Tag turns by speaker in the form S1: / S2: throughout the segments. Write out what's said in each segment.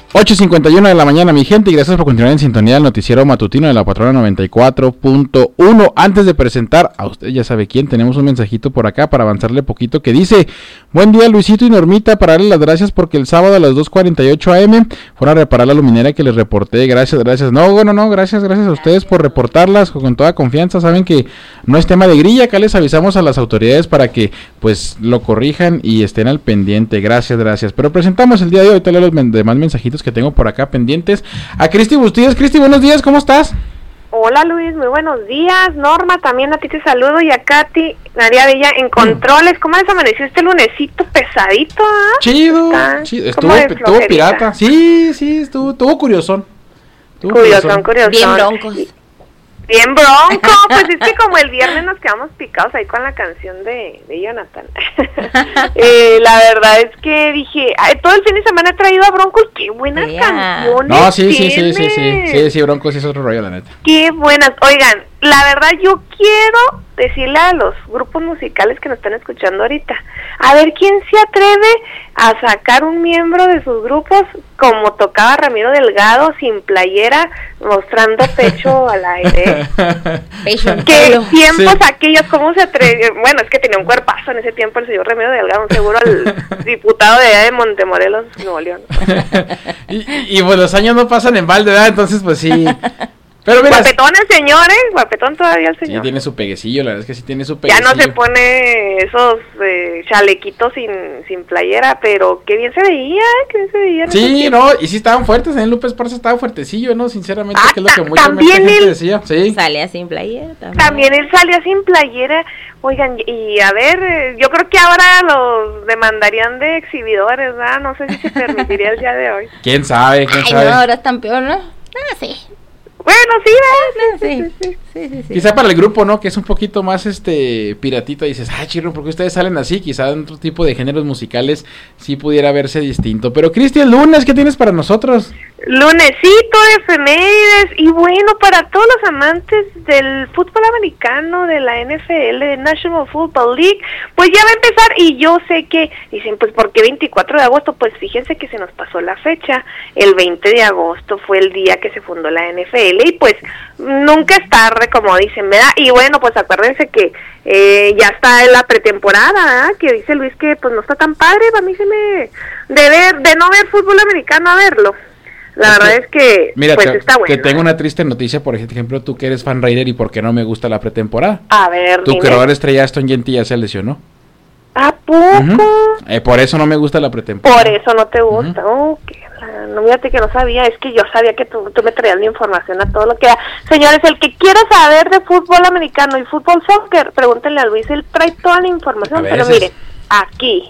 S1: 8:51 de la mañana, mi gente, y gracias por continuar en sintonía del noticiero matutino de la Patrona 94.1. Antes de presentar a usted, ya sabe quién, tenemos un mensajito por acá para avanzarle poquito que dice: buen día, Luisito y Normita, para darle las gracias porque el sábado a las 2:48 AM fueron a reparar la luminaria que les reporté. Gracias. No, gracias a ustedes por reportarlas con toda confianza. Saben que no es tema de grilla, acá les avisamos a las autoridades para que pues lo corrijan y estén al pendiente. Gracias. Pero presentamos el día de hoy, te leo los demás mensajitos que tengo por acá pendientes. A Cristi Bustillos. Cristi, buenos días, ¿cómo estás?
S2: Hola Luis, muy buenos días. Norma, también a ti te saludo, y a Katy, María Bella en controles. ¿Cómo les amaneció este lunesito pesadito?
S1: Chido. Estuvo pirata. Sí, estuvo curiosón.
S2: Curiosón.
S3: Bien broncos.
S2: Bien bronco, pues es que como el viernes nos quedamos picados ahí con la canción de Jonathan. La verdad es que dije, todo el fin de semana he traído a Broncos, qué buenas canciones.
S1: No, sí, Broncos es otro rollo, la neta.
S2: Qué buenas. Oigan, la verdad yo quiero decirle a los grupos musicales que nos están escuchando ahorita, a ver quién se atreve a sacar un miembro de sus grupos como tocaba Ramiro Delgado, sin playera, mostrando pecho al aire. ¿Qué tiempos aquellos? ¿Cómo se atreve? Bueno, es que tenía un cuerpazo en ese tiempo el señor Ramiro Delgado, seguro al diputado de allá de Montemorelos, Nuevo León.
S1: y pues los años no pasan en balde, ¿verdad? Entonces pues sí. Pero mira,
S2: guapetón el señor, guapetón todavía el señor.
S1: Sí, tiene su peguecillo, la verdad es que sí tiene su peguecillo.
S2: Ya no se pone esos chalequitos sin playera, pero qué bien se veía,
S1: Sí, no, y sí estaban fuertes, en Lupe Esparza estaba fuertecillo, ¿no? Sinceramente, que es lo que mucha gente decía. Sí.
S3: Salía sin playera
S2: también él salía sin playera. Oigan, y a ver, yo creo que ahora los demandarían de exhibidores, ¿verdad? No sé si se permitiría el día de hoy.
S1: ¿Quién sabe?
S3: No, ahora están peor, ¿no? Sí.
S2: Bueno, sí.
S1: Quizá para el grupo, ¿no? Que es un poquito más piratito, dices, chirro, ¿por qué ustedes salen así? Quizá en otro tipo de géneros musicales sí pudiera verse distinto. Pero Cristian, lunes, ¿qué tienes para nosotros?
S2: Lunesito de efemérides, y bueno, para todos los amantes del fútbol americano, de la NFL, de National Football League, pues ya va a empezar, y yo sé que dicen, pues ¿por qué 24 de agosto? Pues fíjense que se nos pasó la fecha, el 20 de agosto fue el día que se fundó la NFL, y pues nunca es tarde, como dicen, ¿verdad? Y bueno, pues acuérdense que ya está en la pretemporada, ¿eh? Que dice Luis que pues no está tan padre, para mí se me de no ver fútbol americano a verlo. La verdad es que
S1: mira,
S2: pues está bueno.
S1: Te tengo una triste noticia, por ejemplo, tú que eres fan Raider y por qué no me gusta la pretemporada.
S2: A ver,
S1: tu creador estrella Aston Gentry ya se lesionó.
S2: ¿A poco?
S1: Por eso no me gusta la pretemporada.
S2: Por eso no te gusta. No, fíjate que no sabía, es que yo sabía que tú me traías la información a todo lo que da. Señores, el que quiera saber de fútbol americano y fútbol soccer, pregúntenle a Luis, él trae toda la información, pero miren, aquí.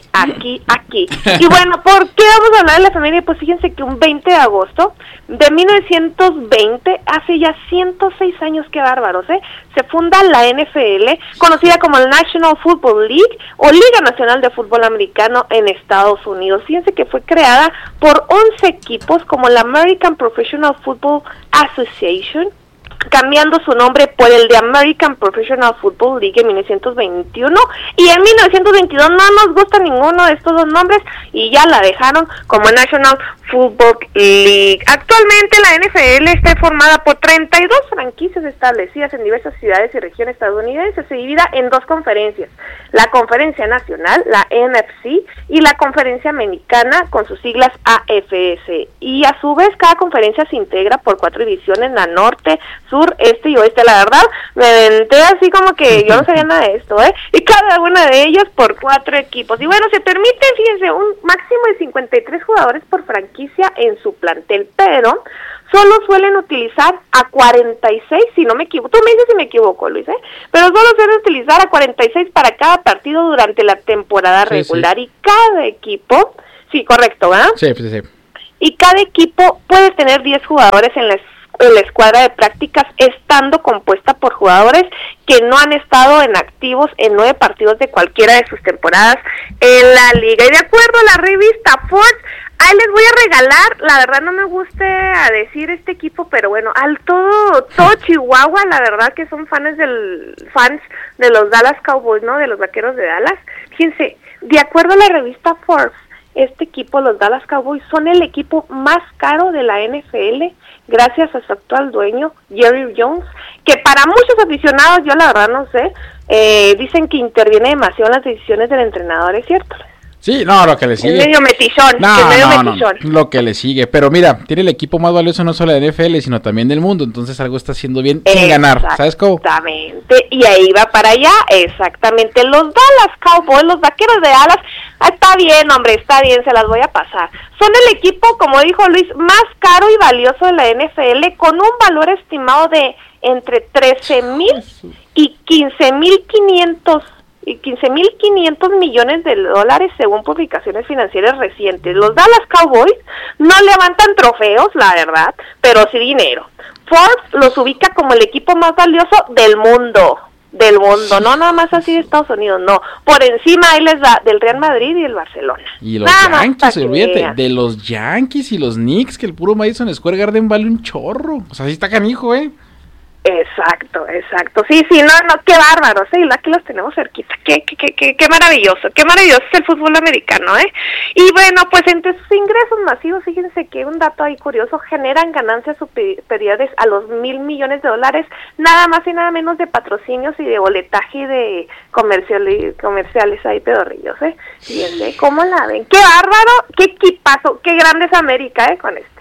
S2: Y bueno, ¿por qué vamos a hablar de la familia? Pues fíjense que un 20 de agosto de 1920, hace ya 106 años, qué bárbaros, se funda la NFL, conocida como el National Football League o Liga Nacional de Fútbol Americano en Estados Unidos. Fíjense que fue creada por 11 equipos como la American Professional Football Association, cambiando su nombre por el de American Professional Football League en 1921, y en 1922 no nos gusta ninguno de estos dos nombres y ya la dejaron como National Football League. Actualmente la NFL está formada por 32 franquicias establecidas en diversas ciudades y regiones estadounidenses, se divide en dos conferencias, la Conferencia Nacional, la NFC, y la Conferencia Americana con sus siglas AFS, y a su vez cada conferencia se integra por 4 divisiones, la norte, sur, este y oeste. La verdad, me aventé así como que yo no sabía nada de esto, y cada una de ellas por 4 equipos. Y bueno, se permite, fíjense, un máximo de 53 jugadores por franquicia en su plantel, pero solo suelen utilizar a 46, si no me equivoco, tú me dices si me equivoco, Luis, pero solo suelen utilizar a 46 para cada partido durante la temporada regular, y cada equipo, sí, correcto, ¿verdad?
S1: Sí.
S2: Y cada equipo puede tener 10 jugadores en la escuadra de prácticas, estando compuesta por jugadores que no han estado en activos en 9 partidos de cualquiera de sus temporadas en la liga. Y de acuerdo a la revista Forbes, ahí les voy a regalar, la verdad no me gusta decir este equipo, pero bueno, al todo Chihuahua, la verdad que son fans de los Dallas Cowboys, ¿no? De los Vaqueros de Dallas. Fíjense, de acuerdo a la revista Forbes, este equipo, los Dallas Cowboys, son el equipo más caro de la NFL, gracias a su actual dueño, Jerry Jones, que para muchos aficionados, yo la verdad no sé, dicen que interviene demasiado en las decisiones del entrenador, ¿es cierto?
S1: Sí, no, lo que le sigue.
S2: Es medio metichón,
S1: no, lo que le sigue. Pero mira, tiene el equipo más valioso no solo de NFL, sino también del mundo. Entonces algo está haciendo bien sin ganar, ¿sabes cómo?
S2: Exactamente, y ahí va para allá, exactamente. Los Dallas Cowboys, los Vaqueros de Dallas, está bien, hombre, está bien, se las voy a pasar. Son el equipo, como dijo Luis, más caro y valioso de la NFL, con un valor estimado de entre 13,000 y 15,500 millones de dólares según publicaciones financieras recientes. Los Dallas Cowboys no levantan trofeos, la verdad, pero sí dinero. Forbes los ubica como el equipo más valioso del mundo, no nada más así de Estados Unidos, no. Por encima ahí les da del Real Madrid y el Barcelona.
S1: Y los Yankees, olvídate, de los Yankees y los Knicks, que el puro Madison Square Garden vale un chorro. O sea, sí está canijo,
S2: Exacto. Sí, no, qué bárbaro, sí, aquí los tenemos cerquita. Qué maravilloso es el fútbol americano, Y bueno, pues entre sus ingresos masivos, fíjense que un dato ahí curioso, generan ganancias superiores a los $1,000 millones, nada más y nada menos de patrocinios y de boletaje y de comerciales ahí pedorrillos, Fíjense, ¿cómo la ven? Qué bárbaro, qué equipazo, qué grande es América, con este.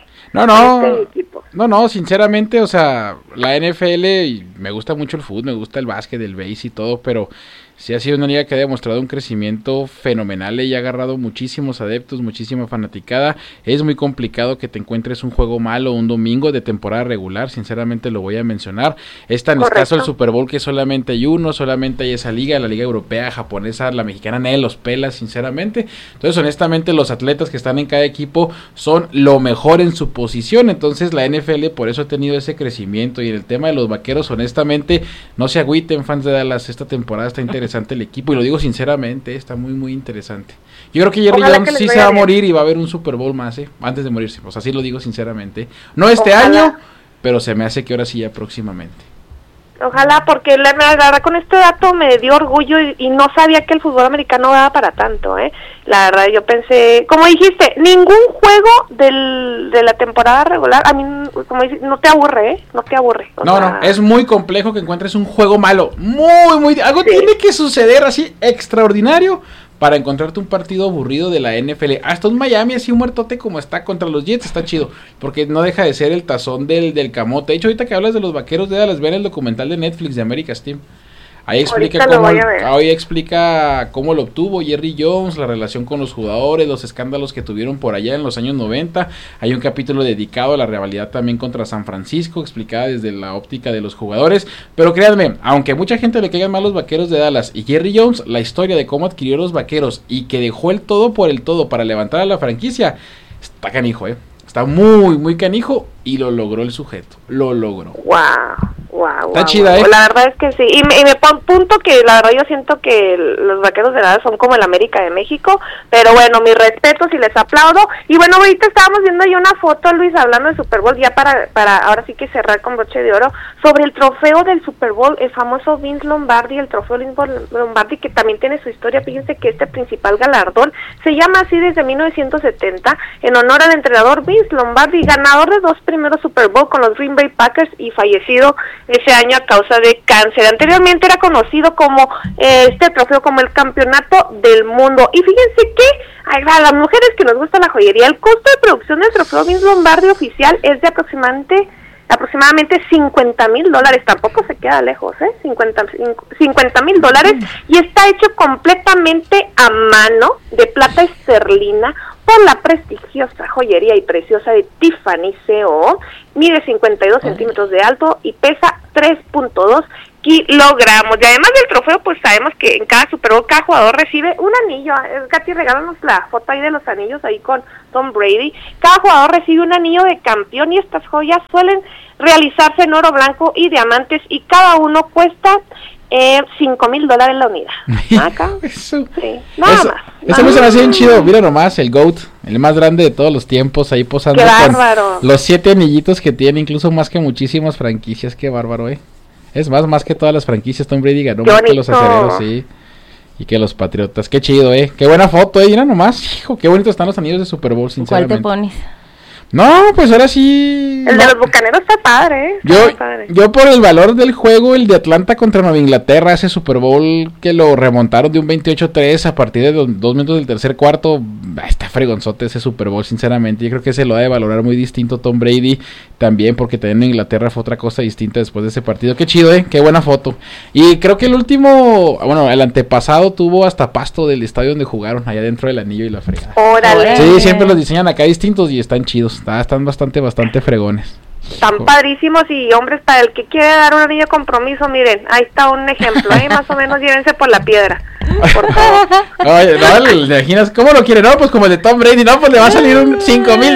S1: No, sinceramente, o sea, la NFL, y me gusta mucho el fútbol, me gusta el básquet, el base y todo, pero sí ha sido una liga que ha demostrado un crecimiento fenomenal y ha agarrado muchísimos adeptos, muchísima fanaticada. Es muy complicado que te encuentres un juego malo un domingo de temporada regular, sinceramente lo voy a mencionar. Es tan escaso el Super Bowl que solamente hay uno, solamente hay esa liga, la liga europea, japonesa, la mexicana, nadie los pela, sinceramente. Entonces, honestamente, los atletas que están en cada equipo son lo mejor en su posición. Entonces, la NFL por eso ha tenido ese crecimiento. Y en el tema de los Vaqueros, honestamente, no se agüiten, fans de Dallas, esta temporada está interesante el equipo, y lo digo sinceramente, está muy muy interesante. Yo creo que Jerry Jones sí se va a morir y va a haber un Super Bowl más, antes de morirse, pues así lo digo sinceramente. No este año, pero se me hace que ahora sí ya próximamente.
S2: Ojalá, porque la verdad con este dato me dio orgullo y no sabía que el fútbol americano daba para tanto, La verdad yo pensé, como dijiste, ningún juego de la temporada regular, a mí, como dices, no te aburre, No, es muy complejo que encuentres un juego malo,
S1: algo tiene que suceder así extraordinario para encontrarte un partido aburrido de la NFL. Hasta un Miami así un muertote como está contra los Jets está chido, porque no deja de ser el tazón del camote. De hecho, ahorita que hablas de los Vaqueros de Dallas, ven el documental de Netflix de America's Team. Ahí explica cómo lo obtuvo Jerry Jones, la relación con los jugadores, los escándalos que tuvieron por allá en los años 90. Hay un capítulo dedicado a la rivalidad también contra San Francisco, explicada desde la óptica de los jugadores. Pero créanme, aunque a mucha gente le caigan mal los Vaqueros de Dallas y Jerry Jones, la historia de cómo adquirió los Vaqueros y que dejó el todo por el todo para levantar a la franquicia, está canijo, Está muy, muy canijo, y lo logró el sujeto. Lo logró.
S2: Está chida, La verdad es que sí. Y me punto que la verdad yo siento que los Vaqueros de Dallas son como el América de México. Pero bueno, mis respetos y les aplaudo. Y bueno, ahorita estábamos viendo ahí una foto, Luis, hablando de Super Bowl, ya para ahora sí que cerrar con broche de oro, sobre el trofeo del Super Bowl, el famoso Vince Lombardi, el trofeo Vince Lombardi, que también tiene su historia. Fíjense que este principal galardón se llama así desde 1970, en honor al entrenador Vince Lombardi, ganador de 2 primeros Super Bowl con los Green Bay Packers y fallecido ese año a causa de cáncer. Anteriormente era conocido como este trofeo como el campeonato del mundo. Y fíjense que a las mujeres que nos gusta la joyería, el costo de producción del trofeo Vince Lombardi oficial es de aproximadamente $50,000, tampoco se queda lejos, $50,000, y está hecho completamente a mano de plata esterlina por la prestigiosa joyería y preciosa de Tiffany CO. Mide 52 centímetros de alto y pesa 3.2 kilogramos. Y además del trofeo, pues sabemos que en cada Super Bowl cada jugador recibe un anillo. Katy, regálanos la foto ahí de los anillos ahí con Tom Brady. Cada jugador recibe un anillo de campeón, y estas joyas suelen realizarse en oro blanco y diamantes, y cada uno cuesta $5,000 la unidad. Acá.
S1: Eso me se me hace bien chido. Mira nomás, el GOAT, el más grande de todos los tiempos, ahí posando con los 7 anillitos que tiene, incluso más que muchísimas franquicias. Qué bárbaro, Es más que todas las franquicias. Tom Brady ganó más que los acereros, sí. y que los Patriotas. Qué chido, qué buena foto, mira nomás, hijo, qué bonitos están los anillos de Super Bowl, sinceramente.
S3: ¿Cuál te pones?
S1: No, pues ahora sí.
S2: El de los Bucaneros está padre,
S1: Yo por el valor del juego, el de Atlanta contra Nueva Inglaterra, ese Super Bowl que lo remontaron de un 28-3 a partir de 2 minutos del tercer cuarto, está fregonzote ese Super Bowl, sinceramente. Yo creo que se lo ha de valorar muy distinto Tom Brady también, porque también en Inglaterra fue otra cosa distinta después de ese partido. Qué chido, qué buena foto. Y creo que el último, bueno, el antepasado tuvo hasta pasto del estadio donde jugaron, allá dentro del anillo y la fregada.
S2: Órale.
S1: Sí, siempre los diseñan acá distintos y están chidos. Están bastante fregones.
S2: Están padrísimos y hombres, para el que quiere dar un anillo de compromiso, miren, ahí está un ejemplo, más o menos llévense por la piedra, por favor.
S1: Oye, no, ¿le imaginas cómo lo quiere? No, pues como el de Tom Brady, no, pues le va a salir un $5,000.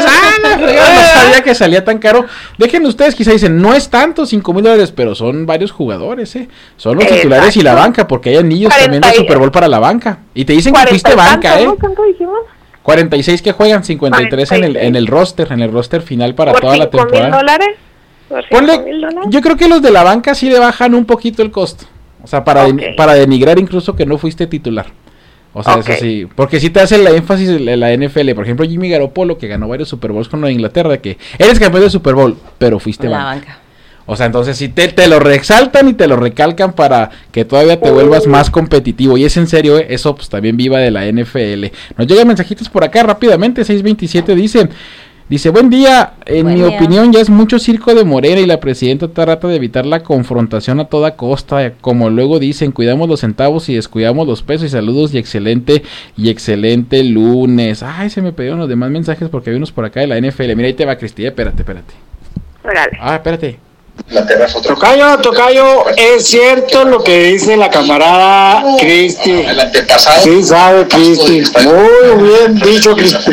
S1: No sabía que salía tan caro. Dejen ustedes, quizá dicen, no es tanto $5,000, pero son varios jugadores, son los titulares y la banca, porque hay anillos también de Super Bowl para la banca. Y te dicen que fuiste banca,
S2: ¿Cuánto dijimos?
S1: 46 que juegan, 53 en el roster final para toda la temporada.
S2: ¿$5,000?
S1: Ponle, yo creo que los de la banca sí le bajan un poquito el costo. O sea, para denigrar incluso que no fuiste titular. O sea, eso sí, porque sí te hace la énfasis en la NFL. Por ejemplo, Jimmy Garoppolo, que ganó varios Super Bowls con Nueva Inglaterra, de que eres campeón de Super Bowl, pero fuiste banca. O sea, entonces sí te lo resaltan y te lo recalcan para que todavía te vuelvas más competitivo. Y es en serio, eso pues también viva de la NFL. Nos llegan mensajitos por acá rápidamente. 627 dice, buen día, mi opinión ya es mucho circo de Morena y la presidenta trata de evitar la confrontación a toda costa. Como luego dicen, cuidamos los centavos y descuidamos los pesos. Y saludos y excelente lunes. Ay, se me pidieron los demás mensajes porque hay unos por acá de la NFL. Mira, ahí te va, Cristi, espérate.
S2: Órale.
S1: Espérate.
S4: Tocayo, es cierto lo que dice la camarada Cristi.
S5: El antepasado.
S4: Sí, sabe Cristi. Muy bien dicho, Cristi.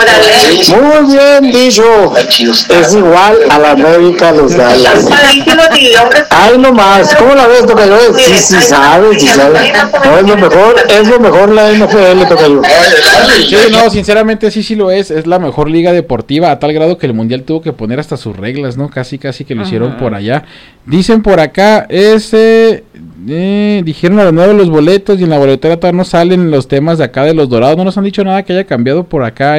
S4: Muy bien dicho. Es igual a la América los Dallas. Ay, no más. ¿Cómo la ves, Tocayo? Sí, sabe. No, es lo mejor la NFL, Tocayo.
S1: Sí, no, sinceramente sí lo es. Es la mejor liga deportiva, a tal grado que el Mundial tuvo que poner hasta sus reglas, ¿no? Casi que lo hicieron por allá. Dicen por acá, dijeron a las 9 los boletos y en la boletera todavía no salen los temas de acá de los Dorados. No nos han dicho nada que haya cambiado por acá,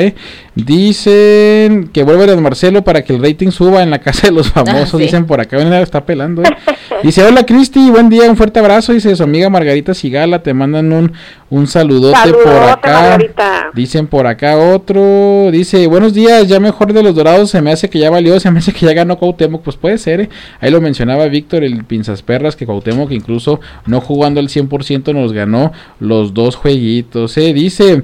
S1: Dicen que vuelve Don Marcelo para que el rating suba en la casa de los famosos. Sí. Dicen por acá, está pelando, Dice, hola Cristi, buen día, un fuerte abrazo. Dice su amiga Margarita Sigala, te mandan un saludote por acá.
S2: Margarita.
S1: Dicen por acá otro, dice, buenos días, ya mejor de los Dorados, se me hace que ya valió, se me hace que ya ganó Cuauhtémoc. Pues puede ser, Ahí lo mencionaba Víctor, el Pinzas Perras, que Cuauhtémoc incluso no jugando al 100% nos ganó los 2 jueguitos, Dice,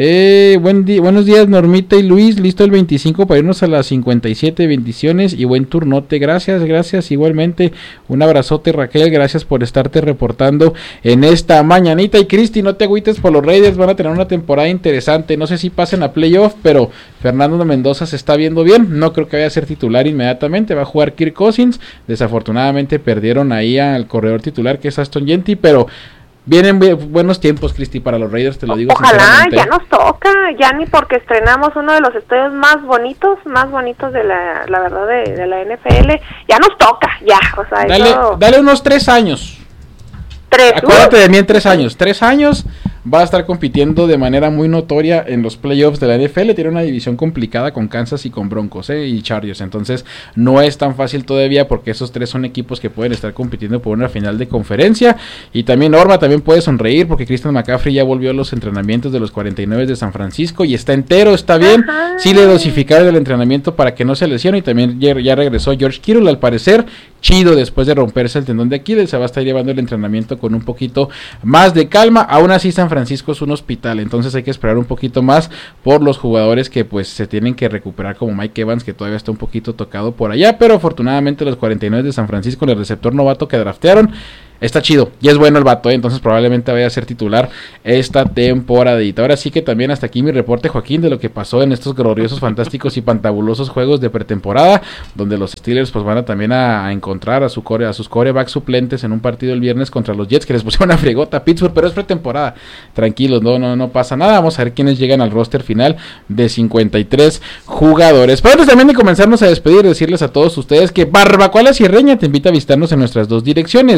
S1: buenos días Normita y Luis, listo el 25 para irnos a las 57, bendiciones y buen turnote. Gracias igualmente, un abrazote Raquel, gracias por estarte reportando en esta mañanita. Y Cristi, no te agüites por los Raiders, van a tener una temporada interesante, no sé si pasen a playoff, pero Fernando Mendoza se está viendo bien, no creo que vaya a ser titular inmediatamente, va a jugar Kirk Cousins, desafortunadamente perdieron ahí al corredor titular que es Aston Gentry, pero vienen buenos tiempos, Cristi, para los Raiders, te lo digo sinceramente.
S2: Ya nos toca, ya ni porque estrenamos uno de los estadios más bonitos de la verdad de la NFL, ya nos toca, ya, o sea,
S1: dale unos 3 años. Acuérdate de mí en 3 años. 3 años va a estar compitiendo de manera muy notoria en los playoffs de la NFL. Tiene una división complicada con Kansas y con Broncos y Chargers. Entonces no es tan fácil todavía porque esos 3 son equipos que pueden estar compitiendo por una final de conferencia. Y también Norma también puede sonreír porque Christian McCaffrey ya volvió a los entrenamientos de los 49 de San Francisco y está entero, está bien. Sí le dosificaron el entrenamiento para que no se lesione y también ya regresó George Kittle, al parecer chido después de romperse el tendón de Aquiles. Se va a estar llevando el entrenamiento con un poquito más de calma. Aún así San Francisco es un hospital, entonces hay que esperar un poquito más por los jugadores que pues se tienen que recuperar, como Mike Evans, que todavía está un poquito tocado por allá, pero afortunadamente los 49 de San Francisco, el receptor novato que draftearon, está chido y es bueno el vato, entonces probablemente vaya a ser titular esta temporadita. Ahora sí que también hasta aquí mi reporte, Joaquín, de lo que pasó en estos gloriosos, fantásticos y pantabulosos juegos de pretemporada, donde los Steelers pues van a también a encontrar a sus quarterbacks suplentes en un partido el viernes contra los Jets, que les pusieron una fregota a Pittsburgh, pero es pretemporada, tranquilos, no pasa nada. Vamos a ver quiénes llegan al roster final de 53 jugadores. Pero antes también de comenzarnos a despedir, decirles a todos ustedes que Barbacoa La Sierreña te invita a visitarnos en nuestras 2 direcciones,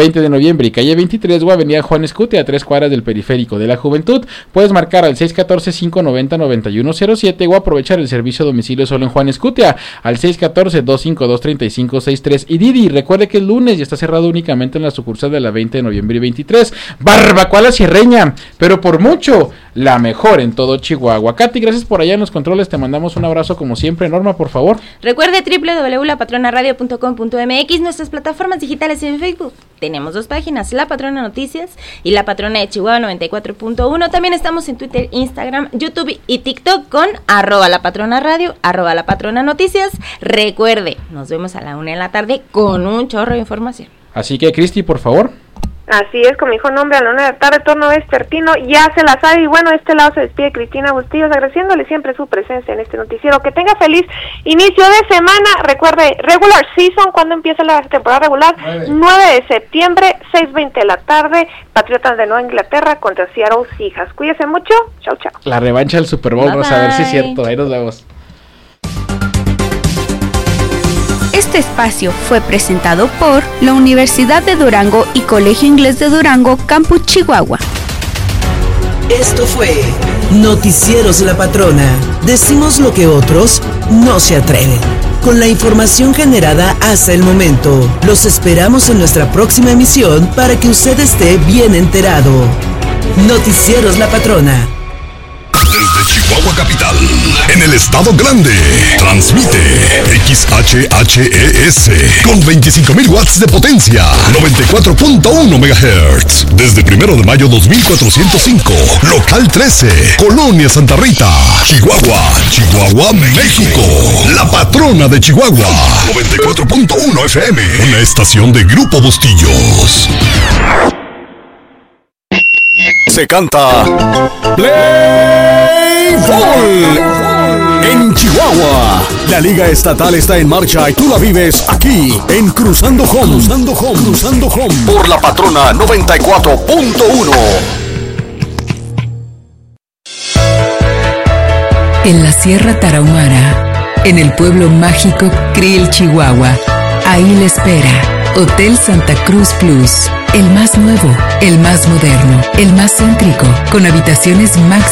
S1: 20 de noviembre y calle 23 o avenida Juan Escutia, a 3 cuadras del periférico de la Juventud. Puedes marcar al 614-590-9107 o aprovechar el servicio a domicilio solo en Juan Escutia al 614-252-3563. Y Didi, recuerde que el lunes ya está cerrado únicamente en la sucursal de la 20 de noviembre y 23. Barbacoa La Sierreña, pero por mucho la mejor en todo Chihuahua. Katy, gracias por allá en los controles, te mandamos un abrazo como siempre. Norma, por favor.
S3: Recuerde www.lapatronaradio.com.mx, nuestras plataformas digitales en Facebook. Tenemos 2 páginas, La Patrona Noticias y La Patrona de Chihuahua 94.1. También estamos en Twitter, Instagram, YouTube y TikTok con @lapatronaradio, @lapatronanoticias. Recuerde, nos vemos a la 1 de la tarde con un chorro de información.
S1: Así que, Cristi, por favor.
S2: Así es, con mi hijo nombre a la 1 de la tarde, turno vespertino, ya se la sabe. Y bueno, de este lado se despide Cristina Bustillos, agradeciéndole siempre su presencia en este noticiero. Que tenga feliz inicio de semana. Recuerde, regular season, ¿cuándo empieza la temporada regular? 9 de septiembre, 6:20 de la tarde, Patriotas de Nueva Inglaterra contra Seattle Seahawks. Cuídese mucho, chau, chau.
S1: La revancha del Super Bowl, vamos a ver si es cierto, ahí nos vemos.
S5: Este espacio fue presentado por la Universidad de Durango y Colegio Inglés de Durango, Campus Chihuahua.
S6: Esto fue Noticieros La Patrona. Decimos lo que otros no se atreven. Con la información generada hasta el momento, los esperamos en nuestra próxima emisión para que usted esté bien enterado. Noticieros La Patrona.
S7: Desde Chihuahua Capital, en el Estado Grande, transmite XHHES con 25.000 watts de potencia, 94.1 MHz. Desde 1 de mayo 2405, local 13, Colonia Santa Rita, Chihuahua, México. La Patrona de Chihuahua, 94.1 FM, una estación de Grupo Bustillos. Se canta Play Ball en Chihuahua. La Liga Estatal está en marcha y tú la vives aquí en Cruzando Home por La Patrona 94.1.
S8: En la Sierra Tarahumara, en el pueblo mágico Krill, Chihuahua, ahí le espera Hotel Santa Cruz Plus. El más nuevo, el más moderno, el más céntrico, con habitaciones máximas